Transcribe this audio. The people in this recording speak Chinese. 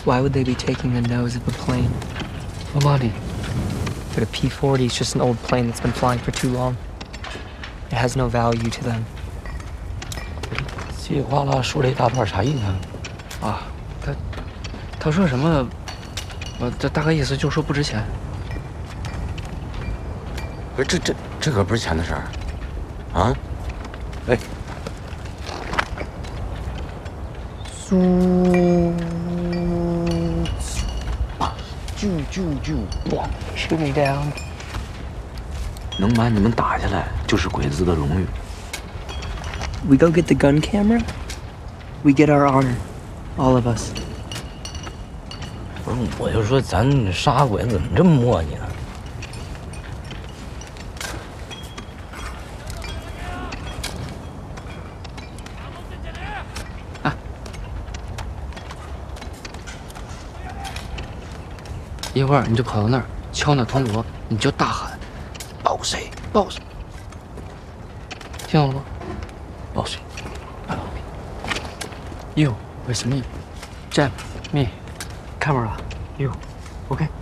Why would they be taking the nose of a plane? Nobody. But a P-40 is just an old plane that's been flying for too long. It has no value to them. 稀里哗啦说了一大段，啥意思啊？啊，他说什么？这大概意思就是说不值钱。 不是这可不是钱的事儿，啊？哎。 Shoot me down. 能把你们打下来，就是鬼子的荣誉。 We go get the gun camera. We get our honor, all of us. 不是，我就说咱杀鬼子怎么这么磨叽呢？啊！一会儿你就跑到那儿敲那铜锣，你就大喊：“报谁？报谁？”听懂了吗？报谁 ？You with me, Jeb, me, camera, you, OK?